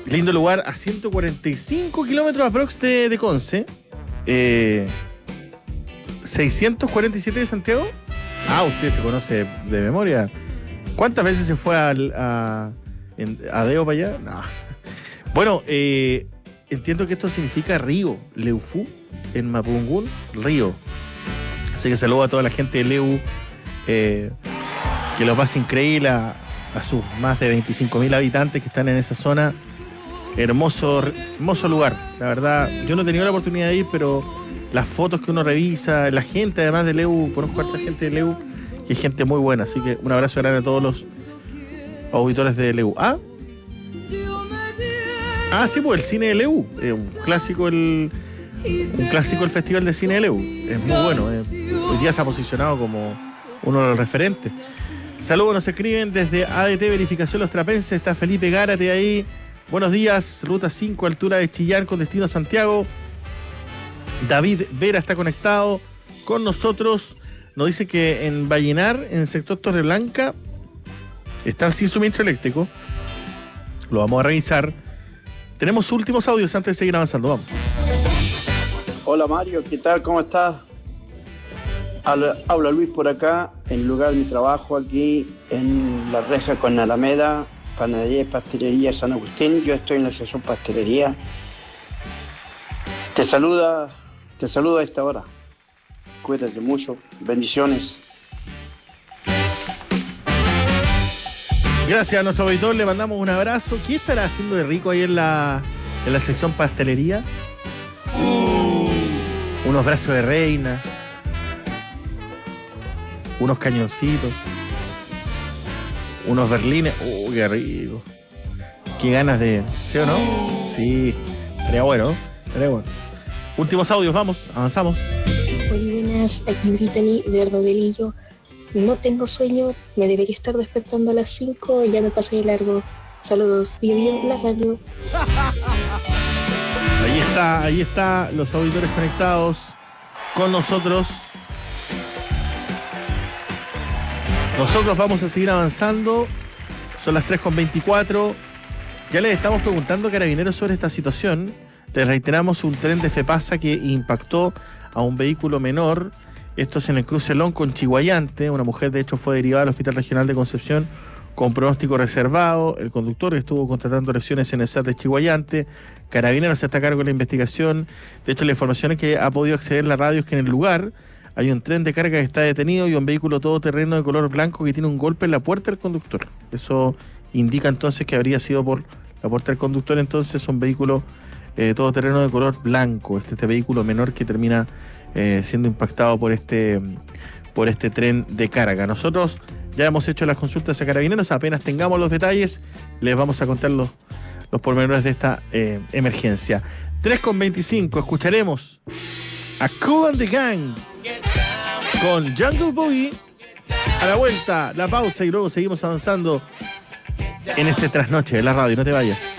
Lindo lugar, a 145 kilómetros aprox de Conce. 647 de Santiago. Usted se conoce de memoria. ¿Cuántas veces se fue a Deo para allá? No. Bueno, entiendo que esto significa río. Leufú, en Mapudungún, río. Así que saludo a toda la gente de Leu, que lo pasa increíble a sus más de 25.000 habitantes que están en esa zona. Hermoso lugar. La verdad, yo no he tenido la oportunidad de ir, pero las fotos que uno revisa, la gente además de Leu, conozco a harta gente de Leu, que es gente muy buena. Así que un abrazo grande a todos los auditores de Leu. Sí, pues el cine de Leu. Un clásico el Festival de Cine de Leu. Es muy bueno. Hoy día se ha posicionado como uno de los referentes. Saludos, nos escriben desde ADT Verificación Los Trapenses. Está Felipe Gárate ahí. Buenos días, ruta 5, altura de Chillán con destino a Santiago. David Vera está conectado con nosotros. Nos dice que en Vallenar, en el sector Torreblanca, están sin suministro eléctrico. Lo vamos a revisar. Tenemos últimos audios antes de seguir avanzando. Vamos. Hola Mario, ¿qué tal? ¿Cómo estás? Habla Luis por acá, en el lugar de mi trabajo aquí en La Reja con Alameda, Panadería y Pastelería San Agustín. Yo estoy en la sección pastelería. Te saludo a esta hora. Cuídate mucho. Bendiciones. Gracias a nuestro auditor, le mandamos un abrazo. ¿Qué estará haciendo de rico ahí en la sección pastelería? Unos brazos de reina, unos cañoncitos, unos berlines. Qué rico. Qué ganas de... ¿Sí o no? Sí, estaría bueno. Últimos audios, vamos, avanzamos. Buenas, aquí Brittany de Rodelillo. No tengo sueño, me debería estar despertando a las 5, ya me pasé de largo. Saludos, bien, la radio. Ahí está, los auditores conectados con nosotros. Nosotros vamos a seguir avanzando. Son las 3:24. Ya les estamos preguntando a Carabineros sobre esta situación. Les reiteramos un tren de FEPASA que impactó a un vehículo menor. Esto es en el cruce Lonco en Chiguayante. Una mujer, de hecho, fue derivada al Hospital Regional de Concepción con pronóstico reservado. El conductor estuvo constatando lesiones en el SAT de Chiguayante. Carabineros está a cargo de la investigación. De hecho, la información que ha podido acceder la radio es que en el lugar hay un tren de carga que está detenido y un vehículo todoterreno de color blanco que tiene un golpe en la puerta del conductor. Eso indica entonces que habría sido por la puerta del conductor. Entonces, un vehículo todoterreno de color blanco. Este vehículo menor que termina siendo impactado por este tren de carga. Nosotros ya hemos hecho las consultas a Carabineros. Apenas tengamos los detalles, les vamos a contar los pormenores de esta emergencia. 3:25, escucharemos a Kool and the Gang con Jungle Boogie. A la vuelta, la pausa y luego seguimos avanzando en este trasnoche de la radio. No te vayas.